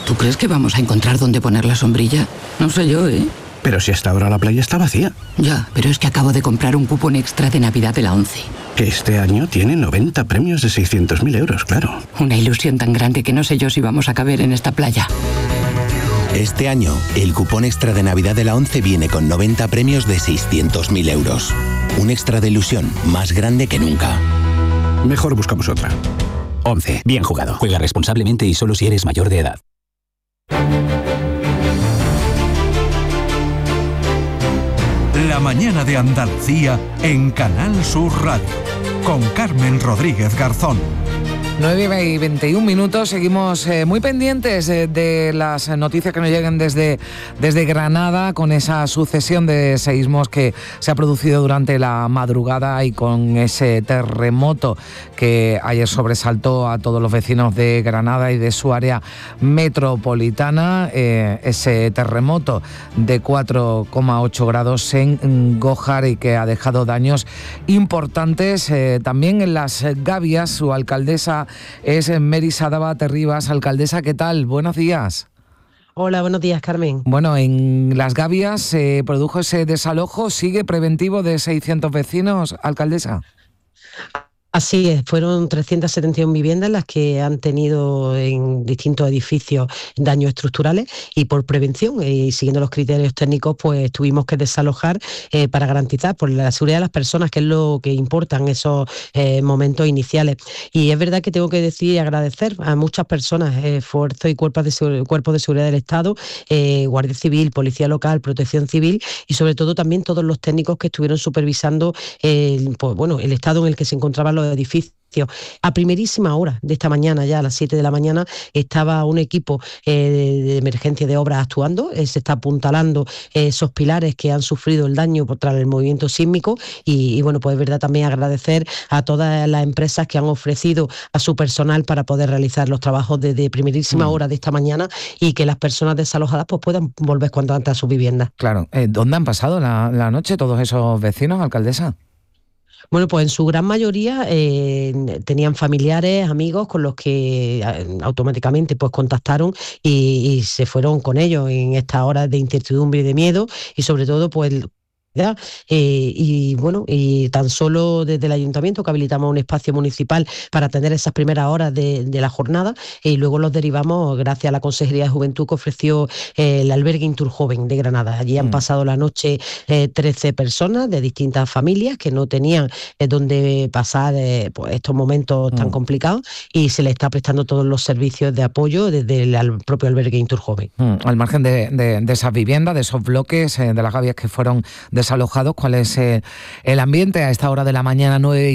¿Tú crees que vamos a encontrar dónde poner la sombrilla? No sé yo, ¿eh? Pero si hasta ahora la playa está vacía. Ya, pero es que acabo de comprar un cupón extra de Navidad de la ONCE. Que este año tiene 90 premios de 600.000 euros, claro. Una ilusión tan grande que no sé yo si vamos a caber en esta playa. Este año, el cupón extra de Navidad de la ONCE viene con 90 premios de 600.000 euros. Un extra de ilusión más grande que nunca. Mejor buscamos otra. ONCE. Bien jugado. Juega responsablemente y solo si eres mayor de edad. La mañana de Andalucía en Canal Sur Radio, con Carmen Rodríguez Garzón. 9:21, seguimos muy pendientes de las noticias que nos lleguen desde Granada, con esa sucesión de seísmos que se ha producido durante la madrugada y con ese terremoto que ayer sobresaltó a todos los vecinos de Granada y de su área metropolitana, ese terremoto de 4,8 grados en Gójar y que ha dejado daños importantes también en Las Gavias. Su alcaldesa es Mary Sadaba Terribas. Alcaldesa, ¿qué tal? Buenos días. Hola, buenos días, Carmen. Bueno, en Las Gavias se produjo ese desalojo. ¿Sigue preventivo de 600 vecinos, alcaldesa? Así es, fueron 371 viviendas las que han tenido en distintos edificios daños estructurales y por prevención y siguiendo los criterios técnicos pues tuvimos que desalojar para garantizar por la seguridad de las personas, que es lo que importa en esos momentos iniciales. Y es verdad que tengo que decir y agradecer a muchas personas, esfuerzo y cuerpos de seguridad del Estado, Guardia Civil, Policía Local, Protección Civil y sobre todo también todos los técnicos que estuvieron supervisando pues, bueno, el estado en el que se encontraban los edificios. A primerísima hora de esta mañana, ya a las 7 de la mañana, estaba un equipo de emergencia de obras actuando, se está apuntalando esos pilares que han sufrido el daño tras el movimiento sísmico y bueno, pues es verdad también agradecer a todas las empresas que han ofrecido a su personal para poder realizar los trabajos desde primerísima hora de esta mañana y que las personas desalojadas pues puedan volver cuanto antes a sus viviendas. Claro. ¿Dónde han pasado la noche todos esos vecinos, alcaldesa? Bueno, pues en su gran mayoría tenían familiares, amigos con los que automáticamente pues contactaron y se fueron con ellos en estas horas de incertidumbre y de miedo y sobre todo pues y bueno, y tan solo desde el ayuntamiento que habilitamos un espacio municipal para atender esas primeras horas de la jornada y luego los derivamos gracias a la Consejería de Juventud que ofreció el albergue Inturjoven de Granada. Allí han pasado la noche 13 personas de distintas familias que no tenían donde pasar pues estos momentos tan complicados y se les está prestando todos los servicios de apoyo desde el propio albergue Inturjoven. Al margen de esas viviendas, de esos bloques de Las Gavias que fueron desalojados, ¿cuál es el ambiente a esta hora de la mañana,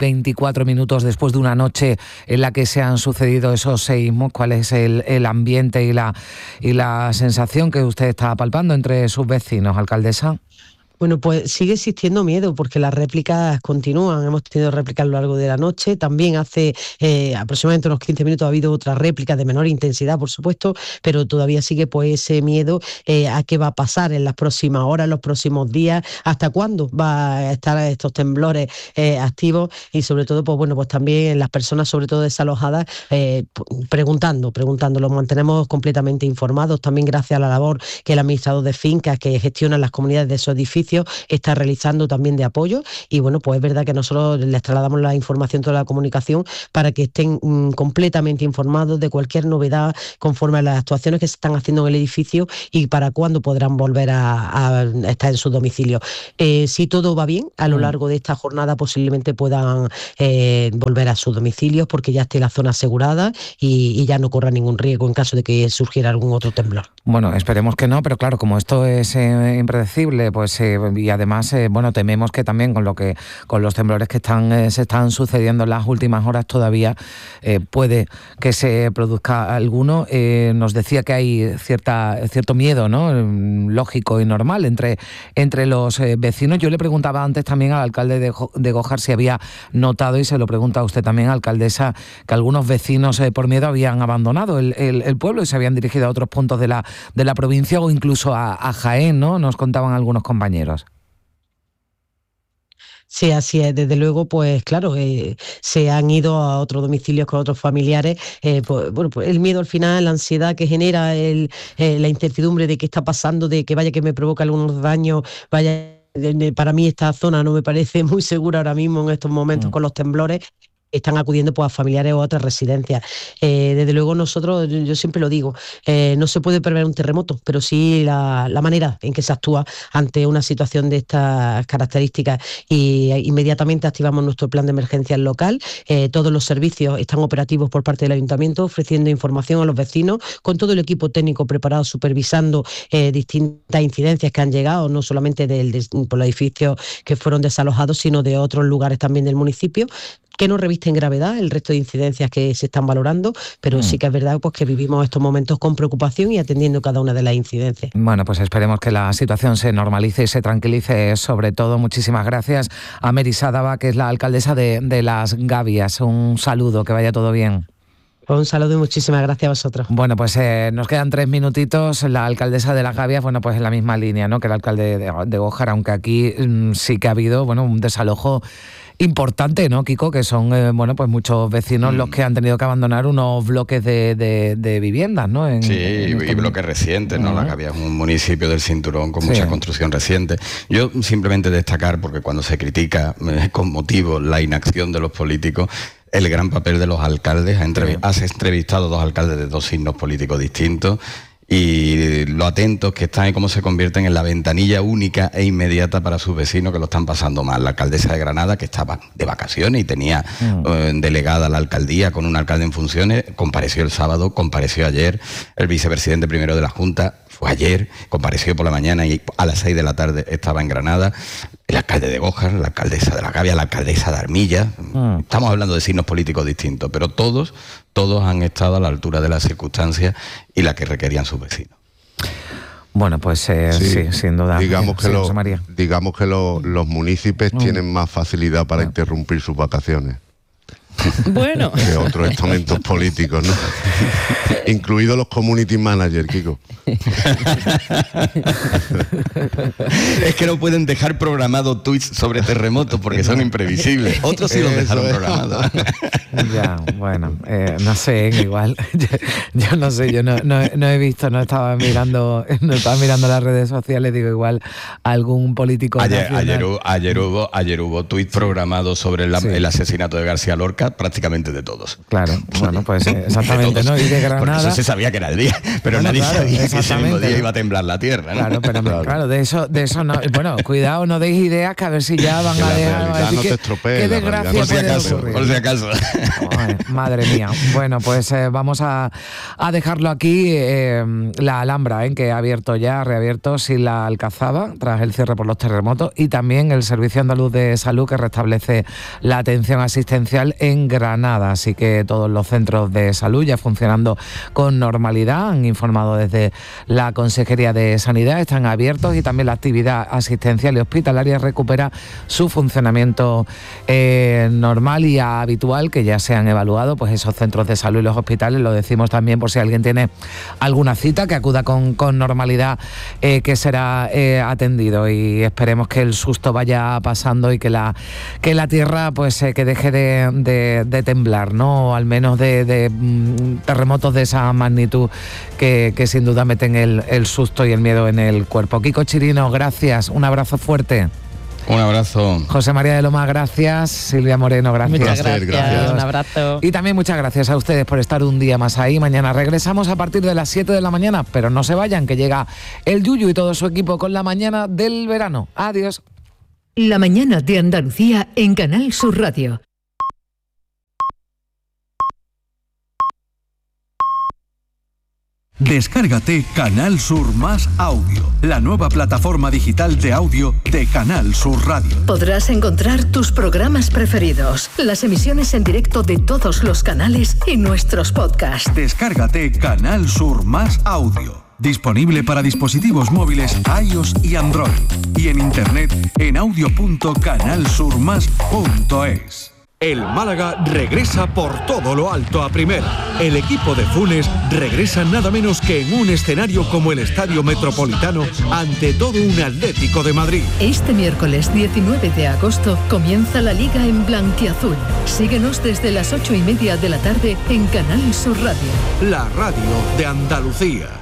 9:24 después de una noche en la que se han sucedido esos seísmos? ¿Cuál es el ambiente y la sensación que usted está palpando entre sus vecinos, alcaldesa? Bueno, pues sigue existiendo miedo porque las réplicas continúan. Hemos tenido réplicas a lo largo de la noche. También hace aproximadamente unos 15 minutos ha habido otras réplicas de menor intensidad, por supuesto, pero todavía sigue pues ese miedo a qué va a pasar en las próximas horas, en los próximos días, hasta cuándo va a estar estos temblores activos y sobre todo, pues bueno, pues también las personas, sobre todo desalojadas, preguntando. Los mantenemos completamente informados, también gracias a la labor que el administrador de fincas que gestiona las comunidades de esos edificios está realizando también de apoyo y bueno, pues es verdad que nosotros les trasladamos la información, toda la comunicación para que estén completamente informados de cualquier novedad conforme a las actuaciones que se están haciendo en el edificio y para cuándo podrán volver a estar en su domicilio. Si todo va bien, a lo largo de esta jornada posiblemente puedan volver a sus domicilios porque ya esté la zona asegurada y ya no corra ningún riesgo en caso de que surgiera algún otro temblor. Bueno, esperemos que no, pero claro, como esto es impredecible, pues y además, bueno, tememos que también con los temblores que se están sucediendo en las últimas horas todavía puede que se produzca alguno. Nos decía que hay cierto miedo, ¿no? Lógico y normal entre los vecinos. Yo le preguntaba antes también al alcalde de Gójar si había notado, y se lo pregunta a usted también, alcaldesa, que algunos vecinos por miedo habían abandonado el pueblo y se habían dirigido a otros puntos de la provincia o incluso a Jaén, ¿no? Nos contaban algunos compañeros. Sí, así es. Desde luego, pues claro, se han ido a otros domicilios con otros familiares. Pues el miedo al final, la ansiedad que genera, la incertidumbre de qué está pasando, de que vaya que me provoca algunos daños, vaya. Para mí esta zona no me parece muy segura ahora mismo en estos momentos con los temblores. Están acudiendo pues a familiares o a otras residencias. Desde luego nosotros, yo siempre lo digo, no se puede prever un terremoto, pero sí la manera en que se actúa ante una situación de estas características, y inmediatamente activamos nuestro plan de emergencia local. Todos los servicios están operativos por parte del ayuntamiento, ofreciendo información a los vecinos, con todo el equipo técnico preparado, supervisando distintas incidencias que han llegado, no solamente por los edificios que fueron desalojados, sino de otros lugares también del municipio, que no revisten gravedad el resto de incidencias que se están valorando, pero sí que es verdad pues que vivimos estos momentos con preocupación y atendiendo cada una de las incidencias. Bueno, pues esperemos que la situación se normalice y se tranquilice, sobre todo. Muchísimas gracias a Mary Sádava, que es la alcaldesa de Las Gavias. Un saludo, que vaya todo bien. Un saludo y muchísimas gracias a vosotros. Bueno, pues nos quedan 3 minutitos. La alcaldesa de Las Gavias, bueno, pues en la misma línea, ¿no?, que el alcalde de Gójar, aunque aquí sí que ha habido, bueno, un desalojo importante, ¿no, Kiko? Que son, pues muchos vecinos los que han tenido que abandonar unos bloques de viviendas, ¿no? Y bloques recientes, ¿no? Las Gavias es un municipio del cinturón con mucha construcción reciente. Yo simplemente destacar, porque cuando se critica con motivo la inacción de los políticos, el gran papel de los alcaldes. Has entrevistado a 2 alcaldes de 2 signos políticos distintos, y lo atentos que están y cómo se convierten en la ventanilla única e inmediata para sus vecinos que lo están pasando mal. La alcaldesa de Granada, que estaba de vacaciones y tenía delegada la alcaldía con un alcalde en funciones, compareció el sábado, compareció ayer. El vicepresidente primero de la Junta fue ayer, compareció por la mañana y a las 6 de la tarde estaba en Granada. El alcalde de Gójar, la alcaldesa de Las Gavias, la alcaldesa de Armilla. Estamos hablando de signos políticos distintos, pero todos han estado a la altura de las circunstancias y la que requerían sus vecinos. Bueno, pues sí, sin duda. Digamos que los municipios tienen más facilidad para interrumpir sus vacaciones. Bueno. Que otros estamentos políticos, ¿no? Incluidos los community managers, Kiko. Es que no pueden dejar programados tweets sobre terremotos porque son imprevisibles. Otros sí los dejaron programados. Ya, bueno, no sé, igual. Yo no sé, yo no he visto, no estaba mirando las redes sociales, digo, igual algún político. Ayer hubo tweets programados sobre el asesinato de García Lorca, prácticamente de todos. Claro, bueno, pues exactamente, ¿no? Y de Granada. Porque eso se sabía que era el día, pero nadie sabía que ese mismo día iba a temblar la tierra, ¿no? Claro, pero claro, de eso no. Bueno, cuidado, no deis ideas, que a ver si ya van a dejar. No te estropees. Qué desgracia puede ocurrir. Por si acaso. Ay, madre mía. Bueno, pues vamos a dejarlo aquí. La Alhambra, que ha reabierto sin la Alcazaba tras el cierre por los terremotos, y también el Servicio Andaluz de Salud, que restablece la atención asistencial en Granada. Así que todos los centros de salud ya funcionando con normalidad. Han informado desde la Consejería de Sanidad, están abiertos, y también la actividad asistencial y hospitalaria recupera su funcionamiento normal y habitual, que ya se han evaluado pues esos centros de salud y los hospitales. Lo decimos también por si alguien tiene alguna cita, que acuda con normalidad, que será atendido, y esperemos que el susto vaya pasando y que la tierra pues que deje de temblar, ¿no? O al menos de terremotos de esa magnitud que sin duda meten el susto y el miedo en el cuerpo. Kiko Chirino, gracias, un abrazo fuerte. Un abrazo. José María de Loma, gracias. Silvia Moreno, gracias. Muchas gracias. Un abrazo. Y también muchas gracias a ustedes por estar un día más ahí. Mañana regresamos a partir de las 7 de la mañana, pero no se vayan, que llega el Yuyu y todo su equipo con la mañana del verano. Adiós. La mañana de Andalucía en Canal Sur Radio. Descárgate Canal Sur Más Audio, la nueva plataforma digital de audio de Canal Sur Radio. Podrás encontrar tus programas preferidos, las emisiones en directo de todos los canales y nuestros podcasts. Descárgate Canal Sur Más Audio. Disponible para dispositivos móviles iOS y Android. Y en internet en audio.canalsurmas.es. El Málaga regresa por todo lo alto a primera. El equipo de Funes regresa nada menos que en un escenario como el Estadio Metropolitano ante todo un Atlético de Madrid. Este miércoles 19 de agosto comienza la Liga en blanquiazul. Síguenos desde las 8:30 de la tarde en Canal Sur Radio. La radio de Andalucía.